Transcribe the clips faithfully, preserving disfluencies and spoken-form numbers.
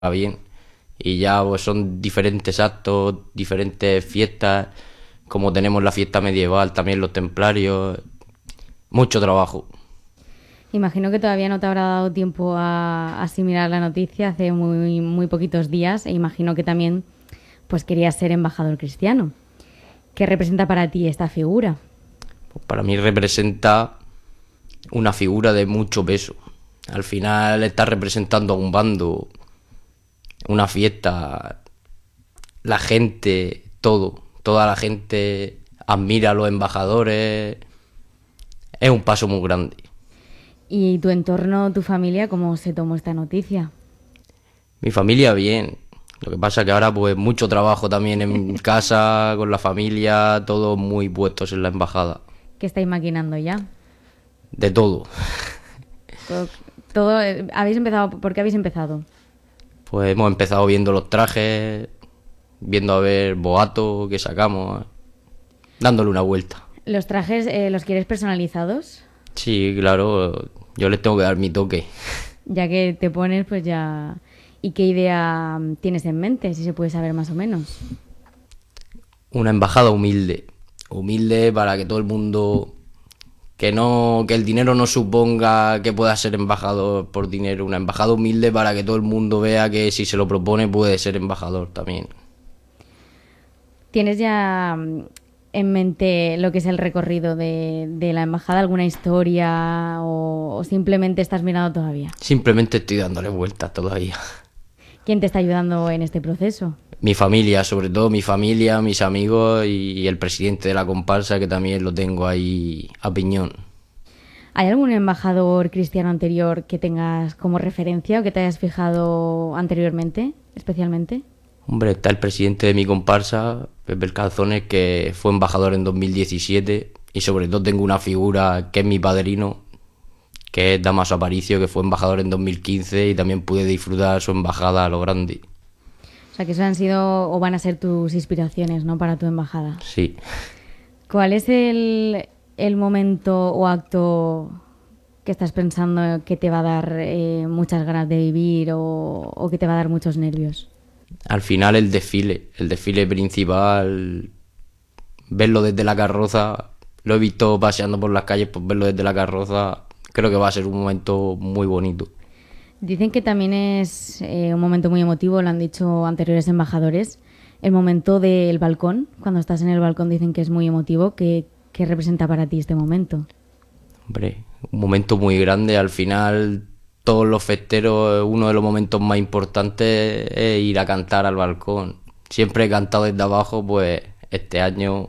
bien. Y ya pues son diferentes actos, diferentes fiestas, como tenemos la fiesta medieval, también los templarios, mucho trabajo. Imagino que todavía no te habrá dado tiempo a asimilar la noticia hace muy, muy poquitos días e imagino que también pues querías ser embajador cristiano. ¿Qué representa para ti esta figura? Pues para mí representa una figura de mucho peso. Al final estás representando a un bando, una fiesta, la gente, todo, toda la gente admira a los embajadores, es un paso muy grande. ¿Y tu entorno, tu familia, cómo se tomó esta noticia? Mi familia bien, lo que pasa que ahora pues mucho trabajo también en casa, con la familia, todos muy puestos en la embajada. ¿Qué estáis maquinando ya? De todo. Todo, todo, eh, ¿habéis empezado? ¿Por qué habéis empezado? Pues hemos empezado viendo los trajes, viendo a ver boatos que sacamos, dándole una vuelta. ¿Los trajes eh, los quieres personalizados? Sí, claro, yo les tengo que dar mi toque. Ya que te pones, pues ya... ¿Y qué idea tienes en mente, si se puede saber más o menos? Una embajada humilde, humilde para que todo el mundo, que no, que el dinero no suponga que pueda ser embajador por dinero, una embajada humilde para que todo el mundo vea que si se lo propone puede ser embajador también. ¿Tienes ya en mente lo que es el recorrido de, de la embajada, alguna historia o, o simplemente estás mirando todavía? Simplemente estoy dándole vueltas todavía. ¿Quién te está ayudando en este proceso? Mi familia, sobre todo mi familia, mis amigos y el presidente de la comparsa, que también lo tengo ahí a piñón. ¿Hay algún embajador cristiano anterior que tengas como referencia o que te hayas fijado anteriormente, especialmente? Hombre, está el presidente de mi comparsa, Pepe el Calzones, que fue embajador en dos mil diecisiete, y sobre todo tengo una figura que es mi padrino, que es Damaso Aparicio, que fue embajador en dos mil quince y también pude disfrutar su embajada a lo grande. O sea, que eso han sido o van a ser tus inspiraciones, ¿no?, para tu embajada. Sí. ¿Cuál es el, el momento o acto que estás pensando que te va a dar eh, muchas ganas de vivir o, o que te va a dar muchos nervios? Al final el desfile, el desfile principal, verlo desde la carroza, lo he visto paseando por las calles, pues verlo desde la carroza, creo que va a ser un momento muy bonito. Dicen que también es eh, un momento muy emotivo, lo han dicho anteriores embajadores, el momento del balcón, cuando estás en el balcón dicen que es muy emotivo. ¿Qué, qué representa para ti este momento? Hombre, un momento muy grande, al final todos los festeros, uno de los momentos más importantes es ir a cantar al balcón. Siempre he cantado desde abajo, pues este año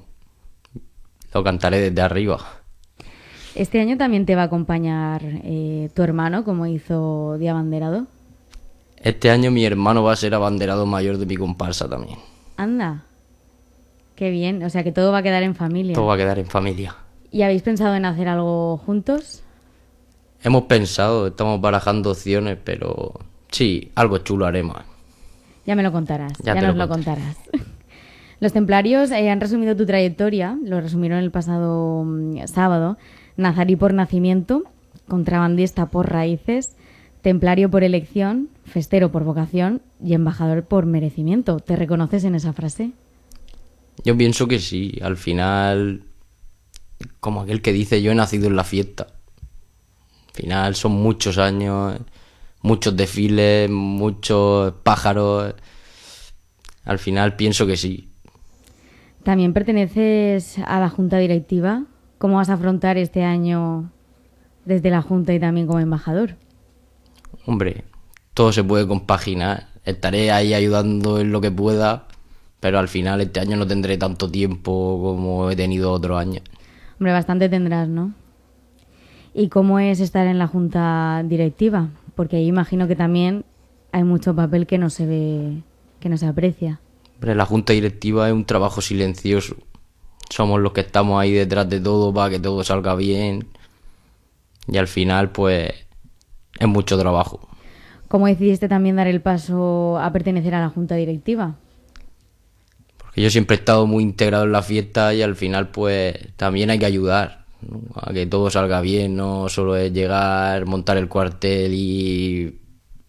lo cantaré desde arriba. Este año también te va a acompañar eh, tu hermano, como hizo de abanderado. Este año mi hermano va a ser abanderado mayor de mi comparsa también. Anda, qué bien, o sea que todo va a quedar en familia. Todo va a quedar en familia. ¿Y habéis pensado en hacer algo juntos? Hemos pensado, estamos barajando opciones, pero sí, algo chulo haremos. Ya me lo contarás, Ya ya, te nos lo lo contarás. Los templarios eh, han resumido tu trayectoria, lo resumieron el pasado mm, sábado. Nazarí por nacimiento, contrabandista por raíces, templario por elección, festero por vocación y embajador por merecimiento. ¿Te reconoces en esa frase? Yo pienso que sí, al final, como aquel que dice, yo he nacido en la fiesta. Al final son muchos años, muchos desfiles, muchos pájaros. Al final pienso que sí. También perteneces a la junta directiva. ¿Cómo vas a afrontar este año desde la junta y también como embajador? Hombre, todo se puede compaginar. Estaré ahí ayudando en lo que pueda, pero al final este año no tendré tanto tiempo como he tenido otros años. Hombre, bastante tendrás, ¿no? ¿Y cómo es estar en la junta directiva? Porque ahí imagino que también hay mucho papel que no se ve, que no se aprecia. Hombre, la junta directiva es un trabajo silencioso. Somos los que estamos ahí detrás de todo para que todo salga bien. Y al final, pues, es mucho trabajo. ¿Cómo decidiste también dar el paso a pertenecer a la junta directiva? Porque yo siempre he estado muy integrado en la fiesta y al final, pues, también hay que ayudar, ¿no?, a que todo salga bien. No solo es llegar, montar el cuartel y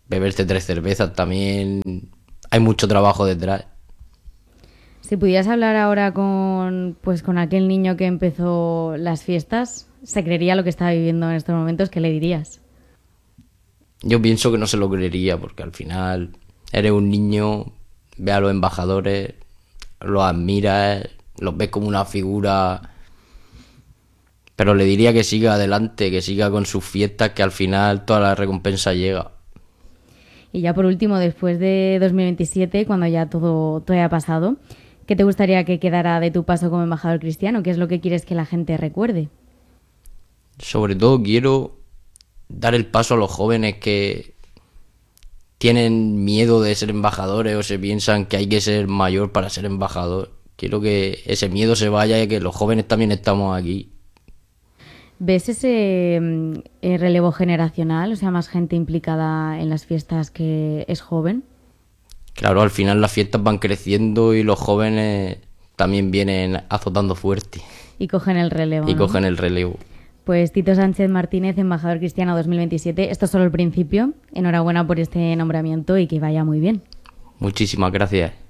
beberse tres cervezas también. Hay mucho trabajo detrás. Si pudieras hablar ahora con, pues, con aquel niño que empezó las fiestas, ¿se creería lo que está viviendo en estos momentos? ¿Qué le dirías? Yo pienso que no se lo creería, porque al final eres un niño, ves a los embajadores, los admiras, los ves como una figura, pero le diría que siga adelante, que siga con sus fiestas, que al final toda la recompensa llega. Y ya por último, después de dos mil veintisiete, cuando ya todo, todo haya pasado, ¿qué te gustaría que quedara de tu paso como embajador cristiano? ¿Qué es lo que quieres que la gente recuerde? Sobre todo quiero dar el paso a los jóvenes que tienen miedo de ser embajadores o se piensan que hay que ser mayor para ser embajador. Quiero que ese miedo se vaya y que los jóvenes también estamos aquí. ¿Ves ese eh, relevo generacional? O sea, más gente implicada en las fiestas que es joven. Claro, al final las fiestas van creciendo y los jóvenes también vienen azotando fuerte. Y cogen el relevo. Y ¿no? cogen el relevo. Pues Tito Sánchez Martínez, embajador cristiano dos mil veintisiete. Esto es solo el principio. Enhorabuena por este nombramiento y que vaya muy bien. Muchísimas gracias.